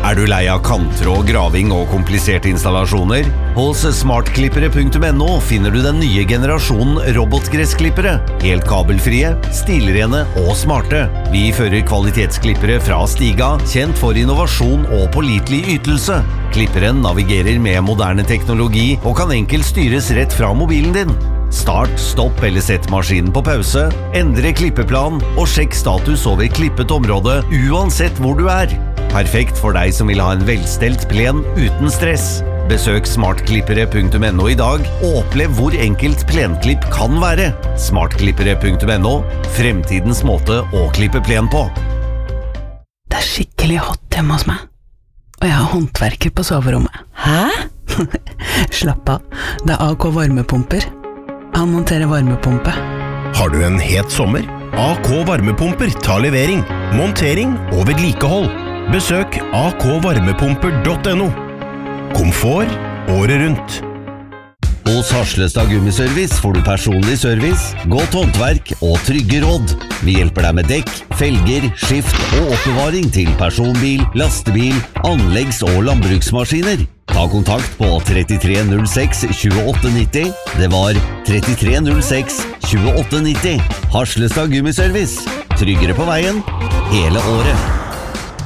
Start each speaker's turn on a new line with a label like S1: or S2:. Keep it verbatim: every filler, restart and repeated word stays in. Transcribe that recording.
S1: Er du lei av kanttråd, graving og kompliserte installasjoner? Hos smartklippere punktum no finner du den nye generasjonen robotgressklippere. Helt kabelfrie, stilrene og smarte. Vi fører kvalitetsklippere fra Stiga, kjent for innovasjon og pålitelig ytelse. Klipperen navigerer med moderne teknologi og kan enkelt styres rett fra mobilen din. Start, stopp eller sett maskinen på pause, endre klippeplan og sjekk status over klippet område uansett hvor du er. Perfekt for deg som vil ha en velstelt plen uten stress. Besøk smartklippere punktum no i dag og opplev hvor enkelt plenklipp kan være. smartklippere punktum no, fremtidens måte å klippe plen på.
S2: Det er skikkelig hot hjemme hos meg, og jeg har håndverker på soverommet.
S3: Hæ?
S2: Slapp av, det er A K varmepumper. Han monterer varmepumpe.
S4: Har du en het sommer? A K varmepumper tar levering, montering og vedlikehold. Besøk a k varmepumper punktum no. Komfort året rundt.
S1: Hos Harslestad Gummiservice får du personlig service, godt håndverk og trygge råd. Vi hjelper deg med dekk, felger, skift og oppbevaring til personbil, lastebil, anleggs- og landbruksmaskiner. Ta kontakt på trettitre null seks tjueåtte nitti. Det var trettitre null seks tjueåtte nitti. Harslestad Gummiservice. Tryggere på veien hele året.